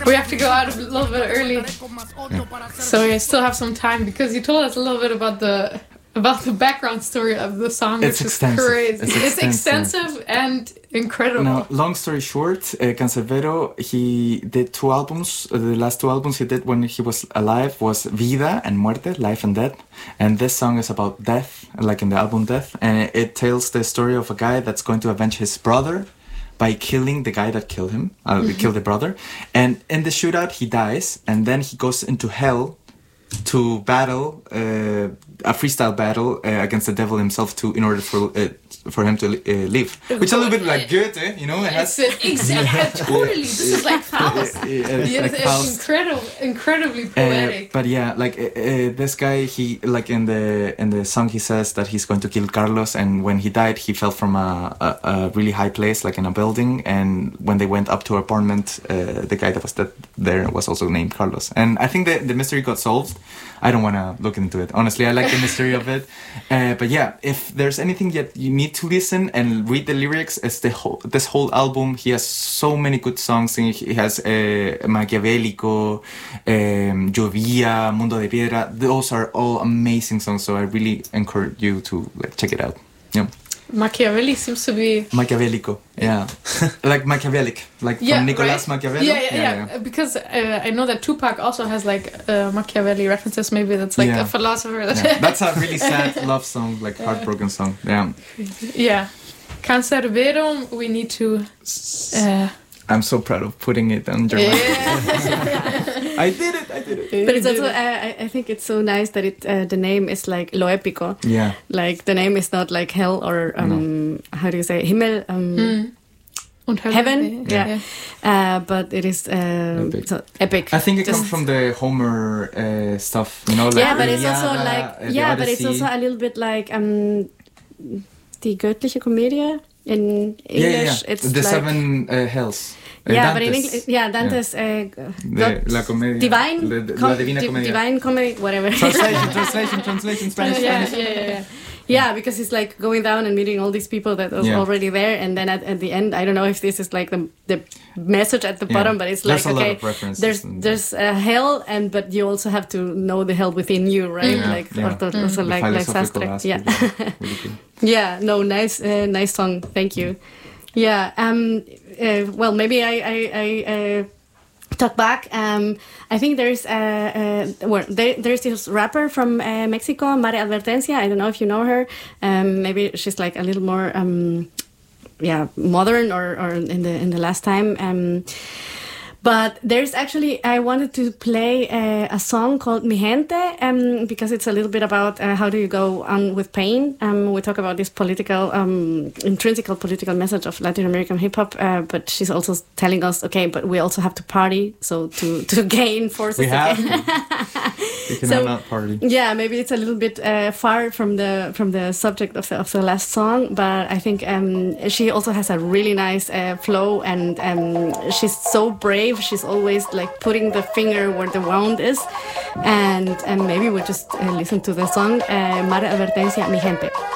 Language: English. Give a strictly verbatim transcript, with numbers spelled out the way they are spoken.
we have to go out a little bit early, Yeah. so we still have some time because you told us a little bit about the about the background story of the song, It's which extensive. is crazy. It's It's extensive. extensive and incredible. Now, long story short, uh, Canserbero, he did two albums. Uh, the last two albums he did when he was alive was Vida and Muerte, Life and Death. And this song is about death, like in the album Death. And it, it tells the story of a guy that's going to avenge his brother by killing the guy that killed him, uh, mm-hmm. killed the brother. And in the shootout, he dies. And then he goes into hell to battle, uh, a freestyle battle uh, against the devil himself to in order for uh, for him to uh, live. Which is a little bit like Goethe, you know? It has, it's exactly, totally. This is like Faust. Uh, it's yes, like it's Faust. incredible, incredibly Uh, poetic. but yeah, like uh, uh, this guy, he like in the in the song he says that he's going to kill Carlos, and when he died, he fell from a, a, a really high place, like in a building. And when they went up to her apartment, uh, the guy that was dead there was also named Carlos. And I think the the mystery got solved. I don't want to look into it. Honestly, I like the mystery of it. Uh, but yeah, if there's anything that you need to listen and read the lyrics, it's the whole, this whole album. He has so many good songs. He has uh, Maquiavélico, um, Llovía, Mundo de Piedra. Those are all amazing songs. So I really encourage you to like check it out. Yeah. Machiavelli seems to be Maquiavélico, yeah, like Machiavellic, like yeah, from Nicolas right? Machiavelli. Yeah, yeah, yeah. yeah. Because uh, I know that Tupac also has like uh, Machiavelli references. Maybe that's like yeah. a philosopher. That Yeah. That's a really sad love song, like heartbroken song. Yeah. Yeah, Canserbero. We need to. Uh, I'm so proud of putting it on German. Yeah. I did it, I did it. But it's also, uh, I think it's so nice that it uh, the name is like Lo Épico. Yeah. Like the name is not like hell or, um, no. how do you say, Himmel? Um, mm. Und heaven, yeah. yeah. Uh, but it is uh, epic. So epic. I think it Just comes from the Homer uh, stuff, you know? Like yeah, but it's Iliada, also like, uh, yeah, but it's Odyssey. also a little bit like um, Die göttliche Komödie in English. Yeah, yeah, yeah. It's the like, seven uh, hells. Uh, yeah, Dantes. but in English, yeah, Dante's yeah. Uh, the, La Comedia. Divine, the, the, com- La Divina di- Comedia. Divine Comedy, whatever. Translation, translation, translation, Spanish, yeah, Spanish. yeah, yeah, yeah. Yeah, because it's like going down and meeting all these people that are yeah. already there, and then at, at the end, I don't know if this is like the the message at the yeah. bottom, but it's there's like a okay, lot of references there's there's a hell, and but you also have to know the hell within you, right? Yeah. Like yeah. orto, Mm. also like like Sastre. Yeah, really good. yeah. No, nice, uh, nice song. Thank you. Yeah. Um. Uh, well, maybe I I. I uh, talk back. Um, I think there's uh, uh, well, there, there's this rapper from uh, Mexico, Mare Advertencia. I don't know if you know her. Um, maybe she's like a little more, um, yeah, modern or, or in the in the last time. Um, But there's actually, I wanted to play a, a song called Mi Gente, um, because it's a little bit about uh, how do you go on with pain. Um, we talk about this political, um, intrinsic political message of Latin American hip hop, uh, but she's also telling us, okay, but we also have to party, so to, to gain forces. We have again. to. We can So, not party. Yeah, maybe it's a little bit uh, far from the from the subject of the of the last song, but I think um, she also has a really nice uh, flow, and um, she's so brave. She's always like putting the finger where the wound is, and and maybe we'll just uh, listen to the song uh, Mare Advertencia, Mi Gente.